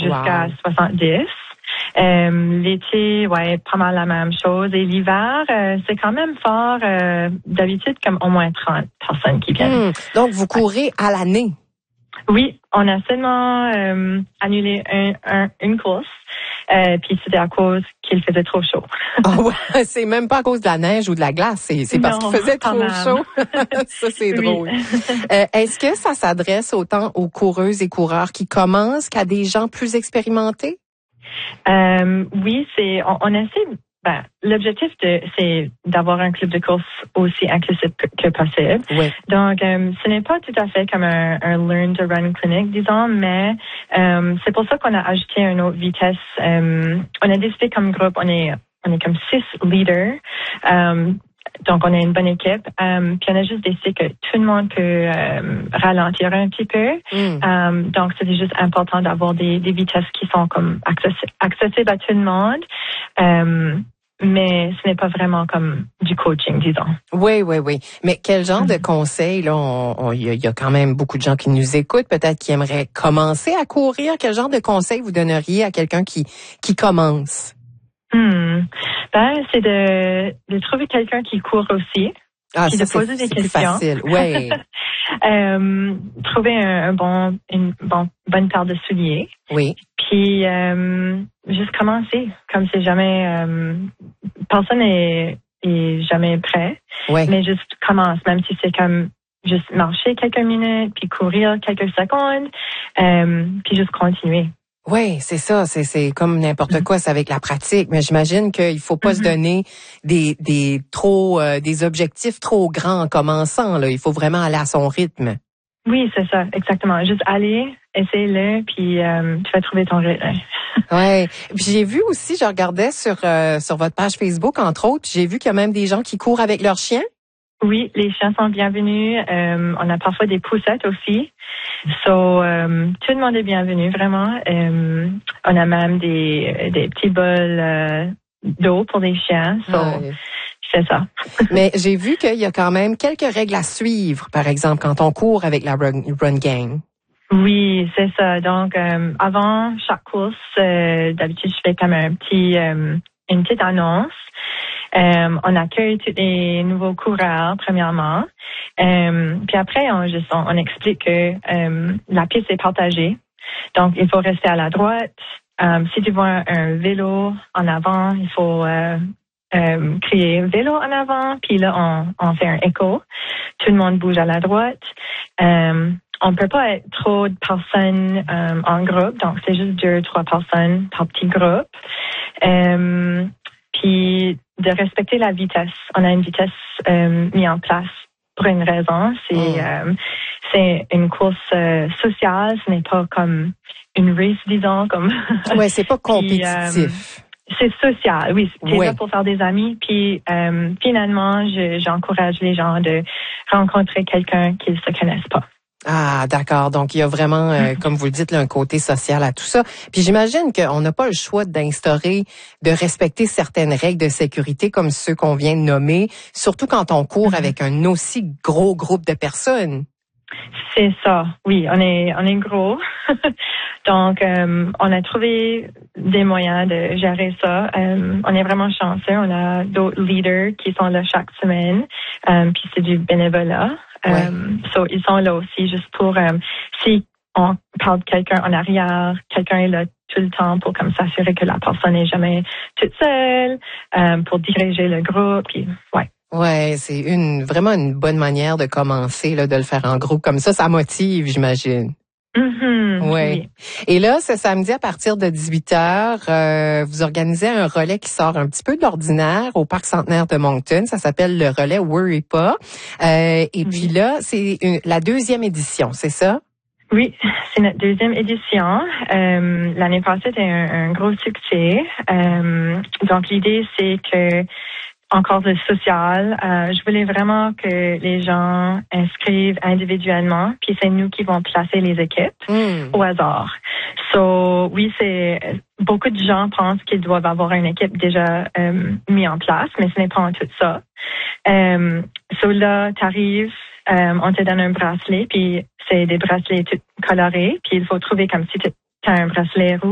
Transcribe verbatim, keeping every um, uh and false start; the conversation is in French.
jusqu'à wow. soixante-dix. Euh, l'été, ouais, pas mal la même chose. Et l'hiver, euh, c'est quand même fort. Euh, d'habitude, comme au moins trente personnes qui viennent. Hmm. Donc, vous courez à l'année? Oui, on a seulement euh, annulé un, un, une course. Euh, puis c'était à cause qu'il faisait trop chaud. Ah ouais, c'est même pas à cause de la neige ou de la glace, c'est, c'est parce Non, qu'il faisait quand trop même. chaud. Ça, c'est Oui. drôle. Euh, est-ce que ça s'adresse autant aux coureuses et coureurs qui commencent qu'à des gens plus expérimentés? Euh, oui, c'est on, on essaie. Ben, l'objectif de c'est d'avoir un club de course aussi inclusif que, que possible. Oui. Donc, euh, ce n'est pas tout à fait comme un, un learn to run clinic, disons, mais euh, c'est pour ça qu'on a ajouté une autre vitesse. Euh, on a décidé comme groupe, on est on est comme six leaders. Euh, Donc, on a une bonne équipe. Um, puis, on a juste décidé que tout le monde peut euh, ralentir un petit peu. Mm. Um, donc, c'était juste important d'avoir des, des vitesses qui sont comme accessi- accessibles à tout le monde. Um, mais ce n'est pas vraiment comme du coaching, disons. Oui, oui, oui. Mais quel genre Mm-hmm. de conseils, là, on, on, y, a, y a quand même beaucoup de gens qui nous écoutent, peut-être qui aimeraient commencer à courir. Quel genre de conseils vous donneriez à quelqu'un qui, qui commence? Hmm. Ben, c'est de, de trouver quelqu'un qui court aussi. Ah, Puis ça, de poser c'est, des c'est plus questions. facile. Oui. euh, trouver un, un bon, une bon, bonne paire de souliers. Oui. Puis euh, juste commencer, comme c'est jamais, euh, personne est, est jamais prêt. Oui. Mais juste commence, même si c'est comme juste marcher quelques minutes, puis courir quelques secondes, euh, puis juste continuer. Oui, c'est ça, c'est c'est comme n'importe quoi, c'est avec la pratique, mais j'imagine qu'il faut pas Mm-hmm. se donner des des trop euh, des objectifs trop grands en commençant là, il faut vraiment aller à son rythme. Oui, c'est ça, exactement. Juste aller, essaye-le, puis euh, tu vas trouver ton rythme. Ouais, puis j'ai vu aussi, je regardais sur euh, sur votre page Facebook entre autres, j'ai vu qu'il y a même des gens qui courent avec leurs chiens. Oui, les chiens sont bienvenus. Euh, on a parfois des poussettes aussi. So, euh, tout le monde est bienvenu, vraiment. Euh, on a même des, des petits bols euh, d'eau pour les chiens. So, Ouais. c'est ça. Mais j'ai vu qu'il y a quand même quelques règles à suivre, par exemple, quand on court avec la Run, run Gang. Oui, c'est ça. Donc, euh, avant chaque course, euh, d'habitude, je fais comme un petit, euh, une petite annonce. Euh, on accueille tous les nouveaux coureurs, premièrement. Euh, puis après, on, juste, on, on explique que euh, la piste est partagée. Donc, il faut rester à la droite. Euh, si tu vois un vélo en avant, il faut euh, euh, crier vélo en avant. Puis là, on, on fait un écho. Tout le monde bouge à la droite. Euh, on ne peut pas être trop de personnes euh, en groupe. Donc, c'est juste deux, trois personnes par petit groupe. Euh, puis de respecter la vitesse. On a une vitesse euh, mise en place pour une raison. C'est Mm. euh, c'est une course euh, sociale. Ce n'est pas comme une race, disons. Comme Ouais, c'est pas Puis, compétitif. euh, c'est social, oui. C'est Ouais. là pour faire des amis. Puis euh, finalement, je, j'encourage les gens de rencontrer quelqu'un qu'ils ne se connaissent pas. Ah, d'accord. Donc, il y a vraiment, euh, comme vous le dites, là, un côté social à tout ça. Puis j'imagine qu'on n'a pas le choix d'instaurer, de respecter certaines règles de sécurité comme ceux qu'on vient de nommer, surtout quand on court Mm-hmm. avec un aussi gros groupe de personnes. C'est ça, oui, on est on est gros. Donc, euh, on a trouvé des moyens de gérer ça. Euh, on est vraiment chanceux. On a d'autres leaders qui sont là chaque semaine. Euh, puis c'est du bénévolat. Ouais. Euh, so, ils sont là aussi juste pour, euh, si on parle de quelqu'un en arrière, quelqu'un est là tout le temps pour comme s'assurer que la personne n'est jamais toute seule, euh, pour diriger le groupe. Puis, ouais. Ouais, c'est une vraiment une bonne manière de commencer, là, de le faire en groupe comme ça. Ça motive, j'imagine. Mm-hmm, Ouais. oui. Et là, ce samedi à partir de dix-huit heures, euh, vous organisez un relais qui sort un petit peu de l'ordinaire au Parc Centenaire de Moncton. Ça s'appelle le relais Worry Pas. Euh, et Oui. puis là, c'est une, la deuxième édition, c'est ça? Oui, c'est notre deuxième édition. Euh, l'année passée, c'était un, un gros succès. Euh, donc, l'idée, c'est que encore le social, euh, je voulais vraiment que les gens inscrivent individuellement, puis c'est nous qui vont placer les équipes Mm. au hasard. So, oui, c'est beaucoup de gens pensent qu'ils doivent avoir une équipe déjà euh, mise en place, mais ce n'est pas en tout ça. Euh, so là, tu arrives, euh, on te donne un bracelet, puis c'est des bracelets tout colorés, puis il faut trouver comme si tu as un bracelet rouge.